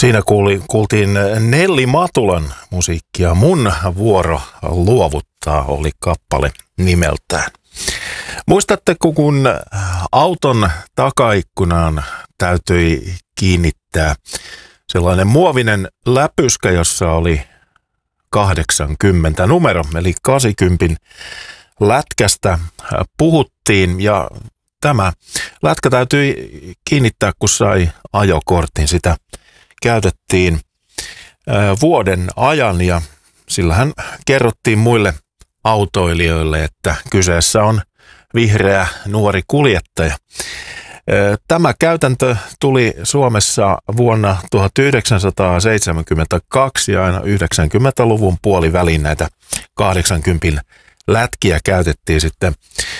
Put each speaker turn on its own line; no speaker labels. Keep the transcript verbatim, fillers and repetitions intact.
Siinä kuuli, kuultiin Nelli Matulan musiikkia. Mun vuoro luovuttaa oli kappale nimeltään. Muistatteko, kun auton takaikkunaan täytyi kiinnittää sellainen muovinen läpyskä, jossa oli kahdeksankymmentä numero, eli kahdeksankymmentä lätkästä puhuttiin, ja tämä lätkä täytyi kiinnittää, kun sai ajokortin. Sitä käytettiin vuoden ajan, ja sillähän kerrottiin muille autoilijoille, että kyseessä on vihreä nuori kuljettaja. Tämä käytäntö tuli Suomessa vuonna tuhatyhdeksänsataaseitsemänkymmentäkaksi ja aina yhdeksänkymmentäluvun puoliväliin näitä kahdeksankymmentä lätkiä käytettiin sitten